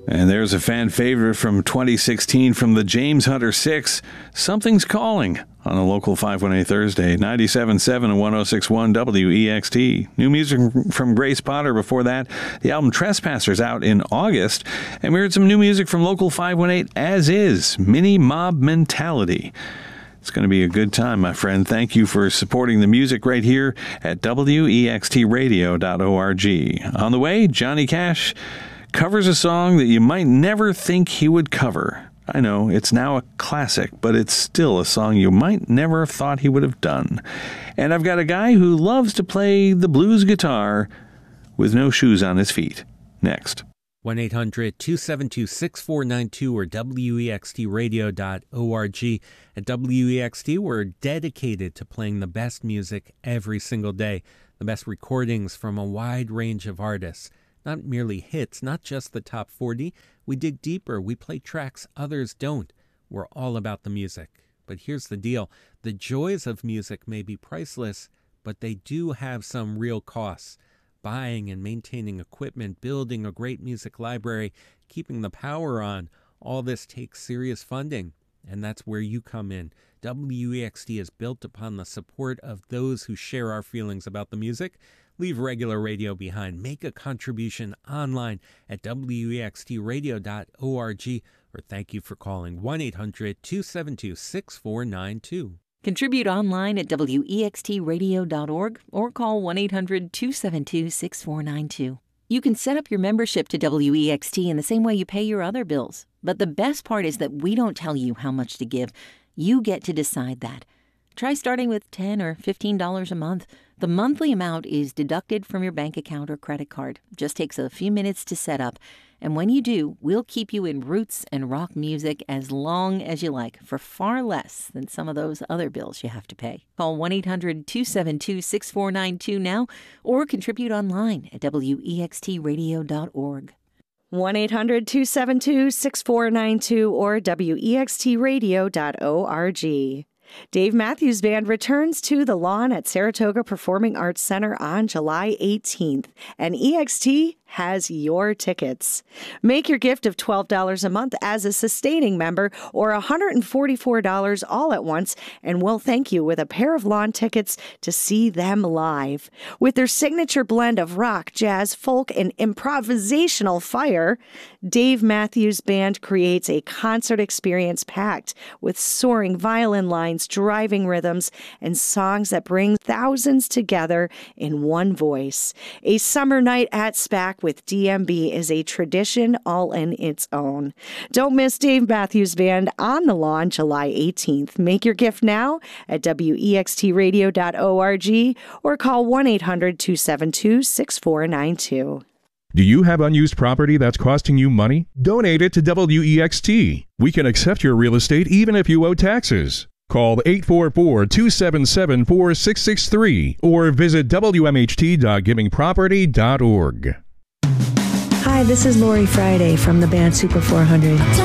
And there's a fan favorite from 2016 from the James Hunter 6, Something's Calling, on a local 518 Thursday, 97.7 and 106.1 WEXT. New music from Grace Potter before that. The album Trespassers out in August. And we heard some new music from local 518 As Is, Mini Mob Mentality. It's going to be a good time, my friend. Thank you for supporting the music right here at WEXTradio.org. On the way, Johnny Cash covers a song that you might never think he would cover. I know, it's now a classic, but it's still a song you might never have thought he would have done. And I've got a guy who loves to play the blues guitar with no shoes on his feet. Next. 1-800-272-6492 or WEXTradio.org. At WEXT, we're dedicated to playing the best music every single day, the best recordings from a wide range of artists. Not merely hits, not just the top 40. We dig deeper. We play tracks others don't. We're all about the music. But here's the deal. The joys of music may be priceless, but they do have some real costs. Buying and maintaining equipment, building a great music library, keeping the power on, all this takes serious funding. And that's where you come in. WEXT is built upon the support of those who share our feelings about the music. Leave regular radio behind. Make a contribution online at WEXTradio.org, or thank you for calling 1-800-272-6492. Contribute online at WEXTradio.org or call 1-800-272-6492. You can set up your membership to WEXT in the same way you pay your other bills. But the best part is that we don't tell you how much to give. You get to decide that. Try starting with $10 or $15 a month. The monthly amount is deducted from your bank account or credit card. Just takes a few minutes to set up. And when you do, we'll keep you in roots and rock music as long as you like for far less than some of those other bills you have to pay. Call 1-800-272-6492 now or contribute online at WEXTradio.org. 1-800-272-6492 or WEXTradio.org. Dave Matthews Band returns to the Lawn at Saratoga Performing Arts Center on July 18th, and EXT has your tickets. Make your gift of $12 a month as a sustaining member or $144 all at once, and we'll thank you with a pair of lawn tickets to see them live. With their signature blend of rock, jazz, folk, and improvisational fire, Dave Matthews Band creates a concert experience packed with soaring violin lines, driving rhythms, and songs that bring thousands together in one voice. A summer night at SPAC with DMB is a tradition all in its own. Don't miss Dave Matthews Band on the Lawn July 18th. Make your gift now at WEXTradio.org or call 1-800-272-6492. Do you have unused property that's costing you money? Donate it to WEXT. We can accept your real estate even if you owe taxes. Call 844-277-4663 or visit WMHT.givingproperty.org. Hi, this is Lori Friday from the band Super 400.